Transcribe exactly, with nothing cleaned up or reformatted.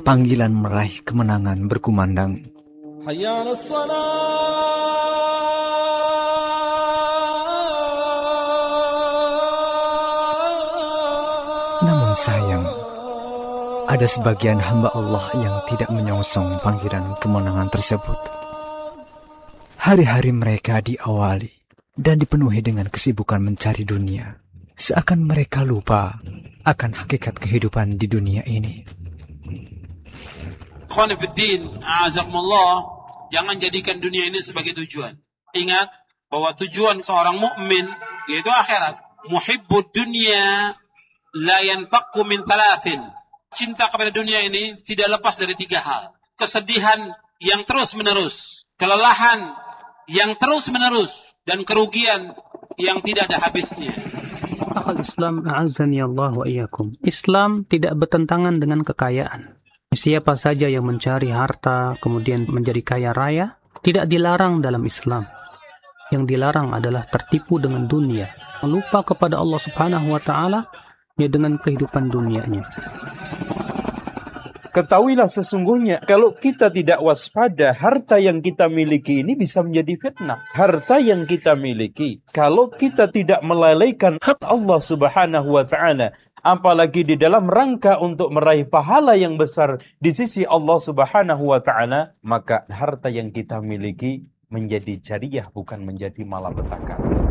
panggilan meraih kemenangan berkumandang. Hayya 'alas shalah. Namun sayang, ada sebagian hamba Allah yang tidak menyongsong panggilan kemenangan tersebut. Hari-hari mereka diawali dan dipenuhi dengan kesibukan mencari dunia, seakan mereka lupa akan hakikat kehidupan di dunia ini. Ikhwan fiddin, a'azakumullah, jangan jadikan dunia ini sebagai tujuan. Ingat bahwa tujuan seorang mukmin yaitu akhirat. Muhibbud dunya la yanfaqu min thalathin. Cinta kepada dunia ini tidak lepas dari tiga hal. Kesedihan yang terus-menerus, kelelahan yang terus-menerus, dan kerugian yang tidak ada habisnya. Akhal Islam, a'azzani Allah wa iyyakum. Islam tidak bertentangan dengan kekayaan. Siapa saja yang mencari harta kemudian menjadi kaya raya tidak dilarang dalam Islam. Yang dilarang adalah tertipu dengan dunia, lupa kepada Allah Subhanahu wa taala ya dengan kehidupan dunianya. Ketahuilah sesungguhnya kalau kita tidak waspada, harta yang kita miliki ini bisa menjadi fitnah. Harta yang kita miliki, kalau kita tidak melalaikan hak Allah Subhanahu wa taala, apalagi di dalam rangka untuk meraih pahala yang besar di sisi Allah Subhanahu wa taala, maka harta yang kita miliki menjadi jariah bukan menjadi malapetaka.